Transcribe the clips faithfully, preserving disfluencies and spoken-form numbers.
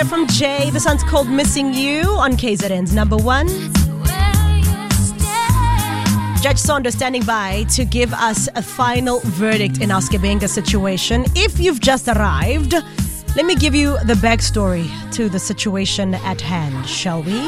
From Jay, the song's called Missing You on K Z N's number one. Judge Sondo standing by to give us a final verdict in our Skibenga situation. If you've just arrived, let me give you the backstory to the situation at hand, shall we?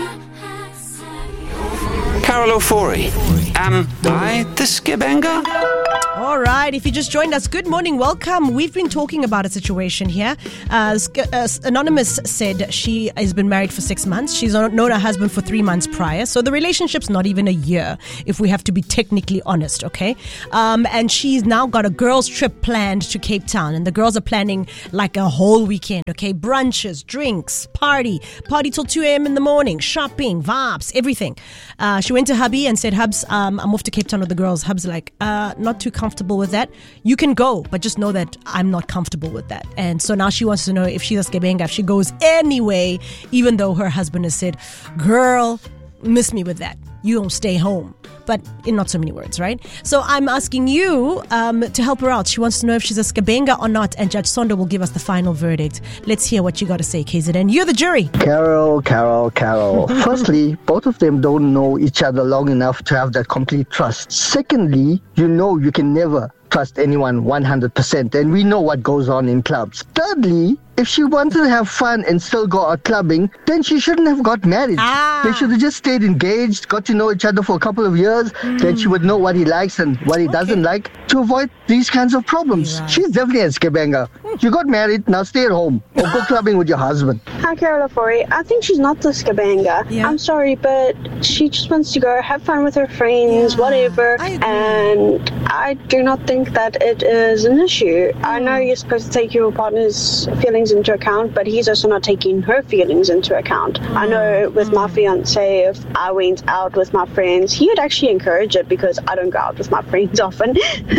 Carol Ofori, am I the Skibenga? All right, if you just joined us, good morning, welcome. We've been talking about a situation here. Uh, uh, Anonymous said she has been married for six months. She's known her husband for three months prior. So the relationship's not even a year, if we have to be technically honest, okay? Um, and she's now got a girls' trip planned to Cape Town. And the girls are planning like a whole weekend, okay? Brunches, drinks, party, party till two a.m. in the morning, shopping, vibes, everything. Uh, she went to hubby and said, Hubs, um, I'm off to Cape Town with the girls. Hub's like, uh, not too comfortable with that. You can go, but just know that I'm not comfortable with that. And so now she wants to know if she's a Skibenga, if she goes anyway, even though her husband has said, girl, miss me with that. You don't stay home. But in not so many words, right? So I'm asking you um, to help her out. She wants to know if she's a Skibenga or not, and Judge Sondo will give us the final verdict. Let's hear what you got to say, K Z N. You're the jury. Carol, Carol, Carol. Firstly, both of them don't know each other long enough to have that complete trust. Secondly, you know you can never trust anyone one hundred percent, and we know what goes on in clubs. Thirdly, if she wanted to have fun and still go out clubbing, then she shouldn't have got married. Ah. They should have just stayed engaged, got to know each other for a couple of years, mm. then she would know what he likes and what he okay. doesn't like to avoid these kinds of problems. Right. She's definitely a Skibenga. You got married, now stay at home or go clubbing with your husband. Hi, Carol Ofori. I think she's not the Skibenga. Yeah. I'm sorry, but she just wants to go have fun with her friends, yeah. whatever. I and I do not think that it is an issue. Mm. I know you're supposed to take your partner's feelings into account, but he's also not taking her feelings into account. Mm. I know with mm. my fiance, if I went out with my friends, he would actually encourage it because I don't go out with my friends often.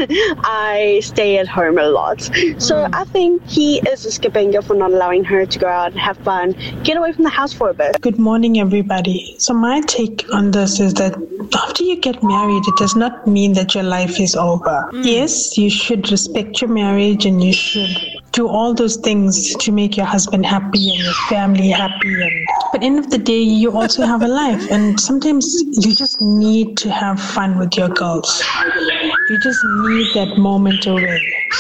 I stay at home a lot. So mm. I think he is a Skibenga for not allowing her to go out and have fun, get away from the house for a bit. Good morning, everybody. So my take on this is that after you get married, it does not mean that your life is over. Mm. Yes, you should respect your marriage and you should do all those things to make your husband happy and your family happy. And but at the end of the day, you also have a life. And sometimes you just need to have fun with your girls. You just need that moment away.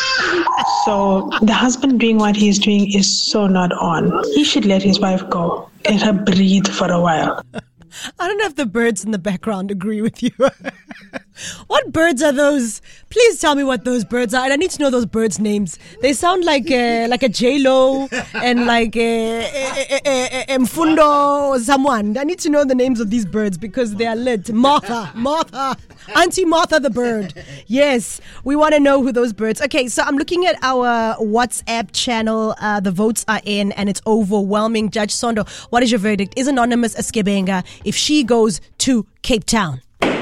So the husband doing what he's doing is so not on. He should let his wife go. Let her breathe for a while. I don't know if the birds in the background agree with you. What birds are those? Please tell me what those birds are. And I need to know those birds' names. They sound like uh, like a J-Lo and like a, a, a, a Mfundo or someone. I need to know the names of these birds because they are lit. Martha, Martha, Auntie Martha the bird. Yes, we want to know who those birds. Okay, so I'm looking at our WhatsApp channel. Uh, the votes are in and it's overwhelming. Judge Sondo, what is your verdict? Is Anonymous a Skibenga if she goes to Cape Town?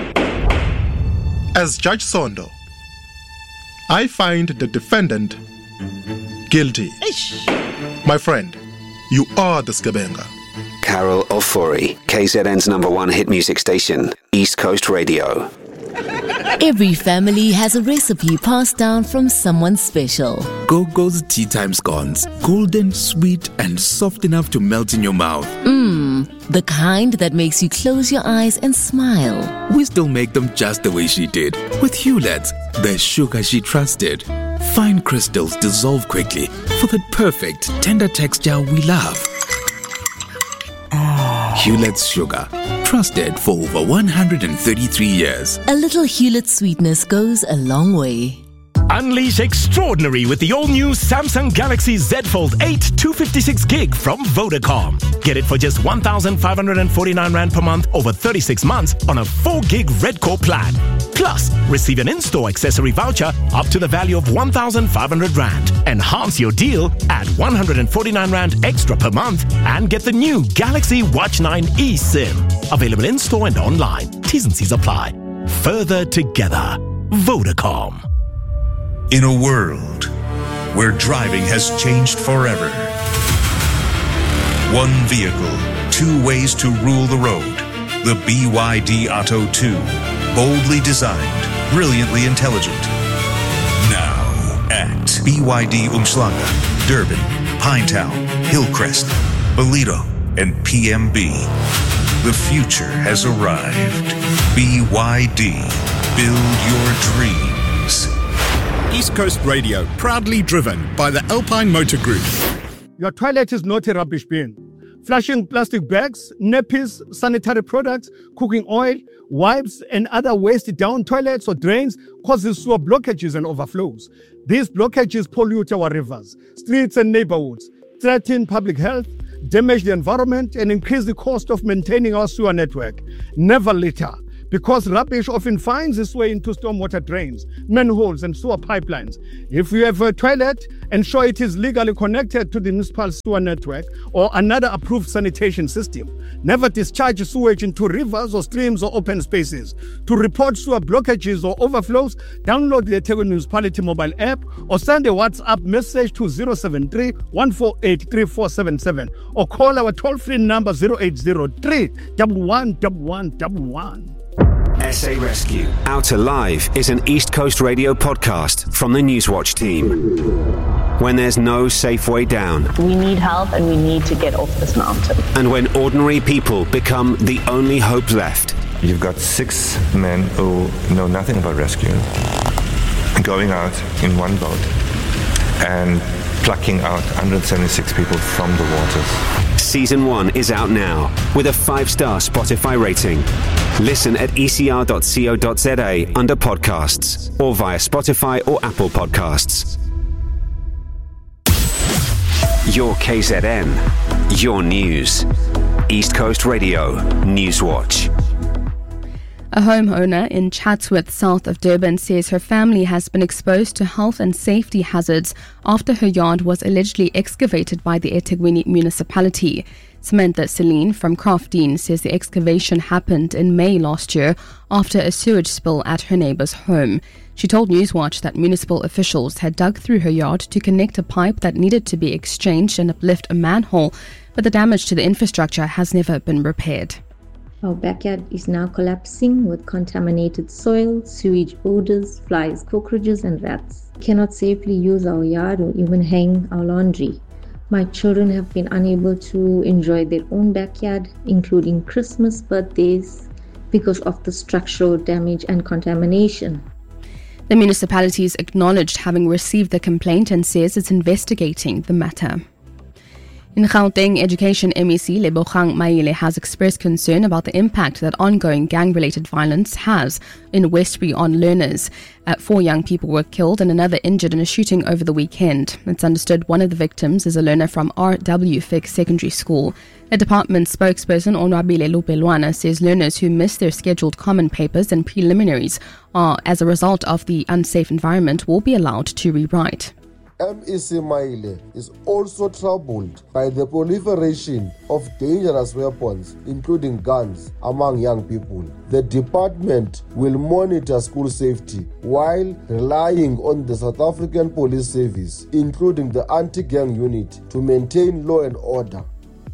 As Judge Sondo, I find the defendant guilty. Ish. My friend, you are the Skibenga. Carol Ofori, K Z N's number one hit music station, East Coast Radio. Every family has a recipe passed down from someone special. Gogo's tea time scones, golden, sweet, and soft enough to melt in your mouth. Mmm, the kind that makes you close your eyes and smile. We still make them just the way she did, with Hulet's, the sugar she trusted. Fine crystals dissolve quickly for that perfect, tender texture we love. Hulet's sugar, trusted for over one hundred thirty-three years. A little Hewlett sweetness goes a long way. Unleash extraordinary with the all-new Samsung Galaxy Z Fold eight two fifty-six gig from Vodacom. Get it for just one thousand five hundred forty-nine rand per month over thirty-six months on a four gig Red Core plan. Plus, receive an in-store accessory voucher up to the value of one thousand five hundred rand. Enhance your deal at one hundred forty-nine rand extra per month and get the new Galaxy Watch nine eSIM. Available in-store and online. T's and C's apply. Further together. Vodacom. In a world where driving has changed forever, one vehicle, two ways to rule the road. The B Y D Atto two. Boldly designed, brilliantly intelligent. Now at B Y D Umhlanga, Durban, Pinetown, Hillcrest, Bolito, and P M B. The future has arrived. B Y D. Build your dreams. East Coast Radio, proudly driven by the Alpine Motor Group. Your toilet is not a rubbish bin. Flushing plastic bags, nappies, sanitary products, cooking oil, wipes, and other waste down toilets or drains causes sewer blockages and overflows. These blockages pollute our rivers, streets, and neighborhoods, threaten public health, damage the environment, and increase the cost of maintaining our sewer network. Never litter, because rubbish often finds its way into stormwater drains, manholes, and sewer pipelines. If you have a toilet, ensure it is legally connected to the municipal sewer network or another approved sanitation system. Never discharge sewage into rivers or streams or open spaces. To report sewer blockages or overflows, download the eThekwini Municipality mobile app or send a WhatsApp message to zero seven three, one four eight, three four seven seven or call our toll-free number zero eight zero three, one one one one one. S A Rescue. Out Alive is an East Coast Radio podcast from the Newswatch team. When there's no safe way down. We need help and we need to get off this mountain. And when ordinary people become the only hope left. You've got six men who know nothing about rescue going out in one boat and plucking out one hundred seventy-six people from the waters. Season one is out now with a five-star Spotify rating. Listen at e c r dot co dot z a under podcasts or via Spotify or Apple Podcasts. Your K Z N, your news. East Coast Radio, Newswatch. A homeowner in Chatsworth, south of Durban, says her family has been exposed to health and safety hazards after her yard was allegedly excavated by the eThekwini municipality. Samantha Celine from Crofteen says the excavation happened in May last year after a sewage spill at her neighbour's home. She told Newswatch that municipal officials had dug through her yard to connect a pipe that needed to be exchanged and uplift a manhole, but the damage to the infrastructure has never been repaired. Our backyard is now collapsing with contaminated soil, sewage odors, flies, cockroaches and rats. We cannot safely use our yard or even hang our laundry. My children have been unable to enjoy their own backyard, including Christmas, birthdays, because of the structural damage and contamination. The municipalities acknowledged having received the complaint and says it's investigating the matter. In Gauteng, Education M E C Lebogang Maile has expressed concern about the impact that ongoing gang-related violence has in Westbury on learners. Uh, four young people were killed and another injured in a shooting over the weekend. It's understood one of the victims is a learner from R W Fig Secondary School. A department spokesperson, Onwabile Lupelwana, says learners who miss their scheduled common papers and preliminaries are, as a result of the unsafe environment, will be allowed to rewrite. M E C Maile is also troubled by the proliferation of dangerous weapons, including guns, among young people. The department will monitor school safety while relying on the South African Police Service, including the anti-gang unit, to maintain law and order.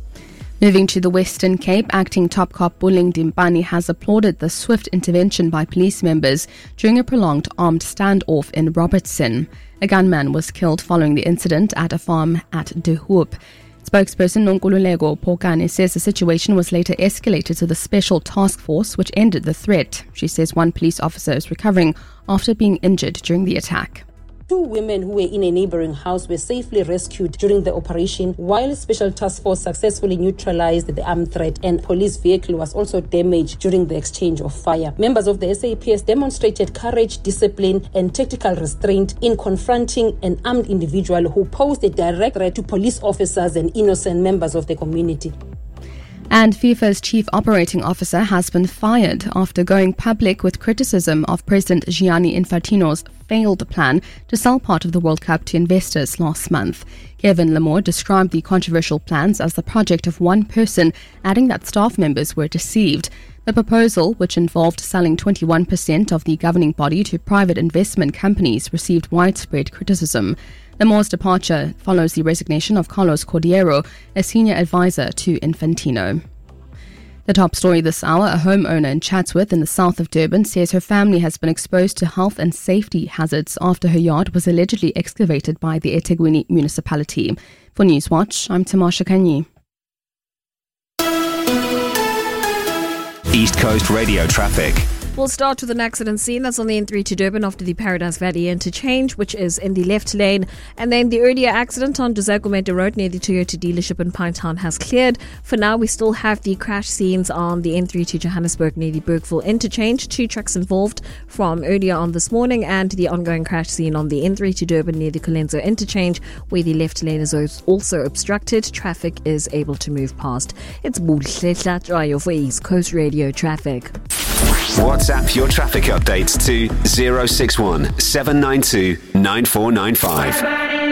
Moving to the Western Cape, acting top cop Bulling Dimpani has applauded the swift intervention by police members during a prolonged armed standoff in Robertson. A gunman was killed following the incident at a farm at De Hoop. Spokesperson Nonkululeko Pokane says the situation was later escalated to the Special Task Force, which ended the threat. She says one police officer is recovering after being injured during the attack. Two women who were in a neighboring house were safely rescued during the operation, while Special Task Force successfully neutralized the armed threat, and police vehicle was also damaged during the exchange of fire. Members of the S A P S demonstrated courage, discipline, and tactical restraint in confronting an armed individual who posed a direct threat to police officers and innocent members of the community. And FIFA's chief operating officer has been fired after going public with criticism of President Gianni Infantino's failed plan to sell part of the World Cup to investors last month. Kevin Lamore described the controversial plans as the project of one person, adding that staff members were deceived. The proposal, which involved selling twenty-one percent of the governing body to private investment companies, received widespread criticism. Lamore's departure follows the resignation of Carlos Cordeiro, a senior advisor to Infantino. The top story this hour, a homeowner in Chatsworth in the south of Durban says her family has been exposed to health and safety hazards after her yard was allegedly excavated by the eThekwini municipality. For Newswatch, I'm Tamasha Kanyi. East Coast radio traffic. We'll start with an accident scene that's on the N three to Durban after the Paradise Valley interchange, which is in the left lane. And then the earlier accident on Dzakumete Road near the Toyota dealership in Pinetown has cleared. For now, we still have the crash scenes on the N three to Johannesburg near the Bergville interchange. Two trucks involved from earlier on this morning, and the ongoing crash scene on the N three to Durban near the Colenso interchange, where the left lane is also obstructed. Traffic is able to move past. It's Buhle Hlatshwayo for East Coast Radio Traffic. WhatsApp your traffic updates to zero six one seven nine two nine four nine five.